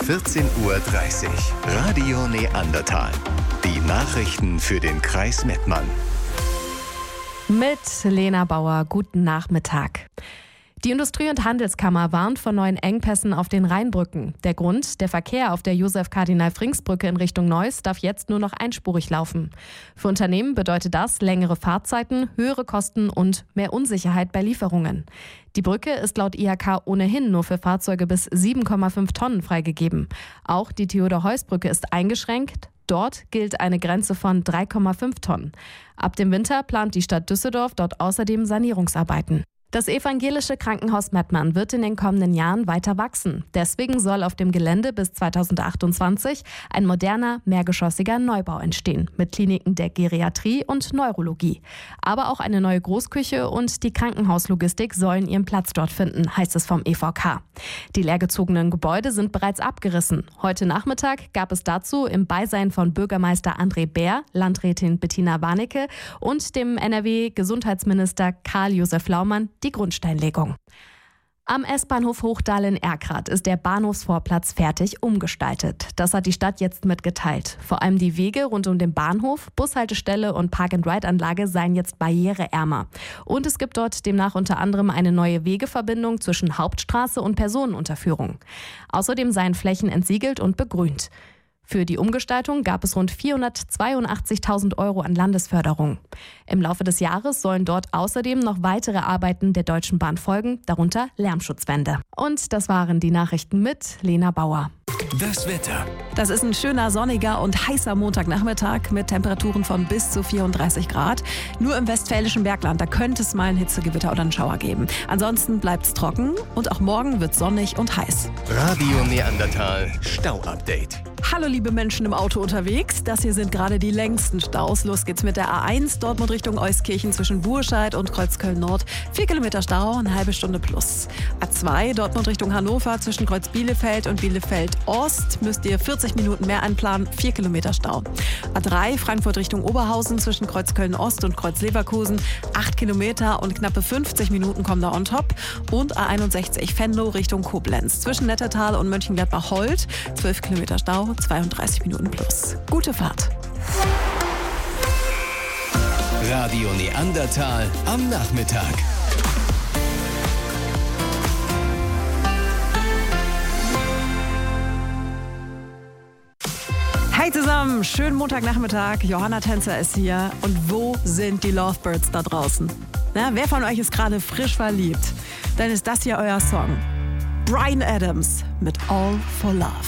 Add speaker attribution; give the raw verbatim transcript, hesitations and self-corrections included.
Speaker 1: vierzehn Uhr dreißig. Radio Neandertal. Die Nachrichten für den Kreis Mettmann.
Speaker 2: Mit Lena Bauer, guten Nachmittag. Die Industrie- und Handelskammer warnt vor neuen Engpässen auf den Rheinbrücken. Der Grund: Der Verkehr auf der Josef-Kardinal-Frings-Brücke in Richtung Neuss darf jetzt nur noch einspurig laufen. Für Unternehmen bedeutet das längere Fahrzeiten, höhere Kosten und mehr Unsicherheit bei Lieferungen. Die Brücke ist laut I H K ohnehin nur für Fahrzeuge bis sieben Komma fünf Tonnen freigegeben. Auch die Theodor-Heuss-Brücke ist eingeschränkt. Dort gilt eine Grenze von drei Komma fünf Tonnen. Ab dem Winter plant die Stadt Düsseldorf dort außerdem Sanierungsarbeiten. Das evangelische Krankenhaus Mettmann wird in den kommenden Jahren weiter wachsen. Deswegen soll auf dem Gelände bis zweitausendachtundzwanzig ein moderner, mehrgeschossiger Neubau entstehen mit Kliniken der Geriatrie und Neurologie. Aber auch eine neue Großküche und die Krankenhauslogistik sollen ihren Platz dort finden, heißt es vom E V K. Die leergezogenen Gebäude sind bereits abgerissen. Heute Nachmittag gab es dazu im Beisein von Bürgermeister André Bär, Landrätin Bettina Warnecke und dem N R W-Gesundheitsminister Karl-Josef Laumann die Grundsteinlegung. Am S-Bahnhof Hochdahl in Erkrath ist der Bahnhofsvorplatz fertig umgestaltet. Das hat die Stadt jetzt mitgeteilt. Vor allem die Wege rund um den Bahnhof, Bushaltestelle und Park-and-Ride-Anlage seien jetzt barriereärmer. Und es gibt dort demnach unter anderem eine neue Wegeverbindung zwischen Hauptstraße und Personenunterführung. Außerdem seien Flächen entsiegelt und begrünt. Für die Umgestaltung gab es rund vierhundertzweiundachtzigtausend Euro an Landesförderung. Im Laufe des Jahres sollen dort außerdem noch weitere Arbeiten der Deutschen Bahn folgen, darunter Lärmschutzwände. Und das waren die Nachrichten mit Lena Bauer.
Speaker 1: Das Wetter.
Speaker 3: Das ist ein schöner, sonniger und heißer Montagnachmittag mit Temperaturen von bis zu vierunddreißig Grad. Nur im westfälischen Bergland, da könnte es mal ein Hitzegewitter oder einen Schauer geben. Ansonsten bleibt es trocken und auch morgen wird es sonnig und heiß.
Speaker 1: Radio Neandertal Stau-Update.
Speaker 3: Hallo liebe Menschen im Auto unterwegs, das hier sind gerade die längsten Staus. Los geht's mit der A eins, Dortmund Richtung Euskirchen zwischen Burscheid und Kreuzköln-Nord. Vier Kilometer Stau, eine halbe Stunde plus. A zwei, Dortmund Richtung Hannover zwischen Kreuz Bielefeld und Bielefeld-Ost müsst ihr vierzig Minuten mehr einplanen, vier Kilometer Stau. A drei, Frankfurt Richtung Oberhausen zwischen Kreuzköln-Ost und Kreuz-Leverkusen, acht Kilometer und knappe fünfzig Minuten kommen da on top. Und A einundsechzig, Venlo Richtung Koblenz zwischen Nettetal und Mönchengladbach-Holt, zwölf Kilometer Stau, zweiunddreißig Minuten plus. Gute Fahrt.
Speaker 1: Radio Neandertal am Nachmittag.
Speaker 3: Hi zusammen, schönen Montagnachmittag. Johanna Tänzer ist hier. Und wo sind die Lovebirds da draußen? Na, wer von euch ist gerade frisch verliebt? Dann ist das hier euer Song. Bryan Adams mit All for Love.